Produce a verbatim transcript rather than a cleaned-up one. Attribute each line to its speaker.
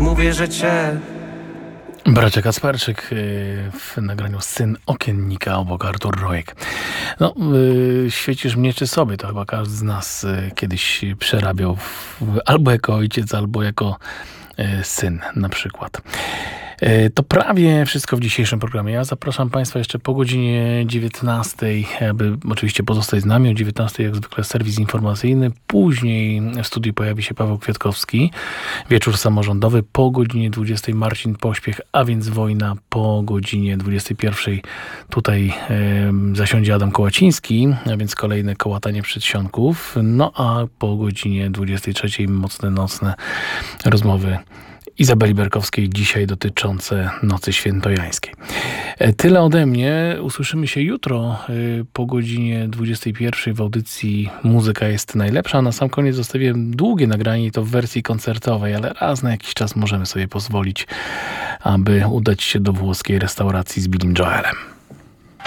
Speaker 1: mówię, że cię.
Speaker 2: Bracia Kasperczyk w nagraniu Syn Okiennika, obok Artur Rojek. No, yy, świecisz mnie czy sobie, to chyba każdy z nas yy, kiedyś przerabiał w, albo jako ojciec, albo jako yy, syn na przykład. Yy, to prawie wszystko w dzisiejszym programie. Ja zapraszam Państwa jeszcze po godzinie dziewiętnastej, aby oczywiście pozostać z nami. O dziewiętnastej jak zwykle serwis informacyjny. Później w studiu pojawi się Paweł Kwiatkowski. Wieczór samorządowy. Po godzinie dwudziestej Marcin Pośpiech, a więc wojna. Po godzinie dwudziestej pierwszej tutaj yy, zasiądzie Adam Kołaciński, a więc kolejne kołatanie przedsionków. No a po godzinie dwudziestej trzeciej mocne nocne rozmowy Izabeli Berkowskiej, dzisiaj dotyczące Nocy Świętojańskiej. Tyle ode mnie. Usłyszymy się jutro po godzinie dwudziestej pierwszej w audycji Muzyka jest najlepsza. Na sam koniec zostawiłem długie nagranie, to w wersji koncertowej, ale raz na jakiś czas możemy sobie pozwolić, aby udać się do włoskiej restauracji z Billym Joelem.